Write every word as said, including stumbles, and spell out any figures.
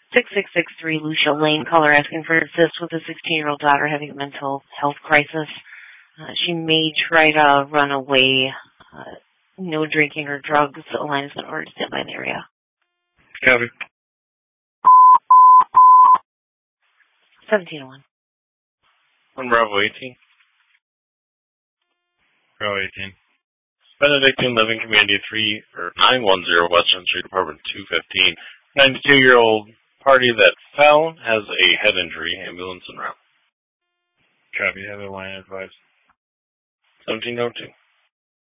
six six six three Lucia Lane, caller asking for assist with a sixteen-year-old daughter having a mental health crisis. Uh, she may try to run away. Uh, no drinking or drugs. The line has been ordered to stand by in the area. Copy. seventeen oh one. One Bravo eighteen. Bravo eighteen. Benedictine Living Community three or nine one zero Western Street, Apartment two fifteen. ninety-two-year-old party that fell has a head injury. Ambulance en route. Copy. Have a line advised. seventeen oh two.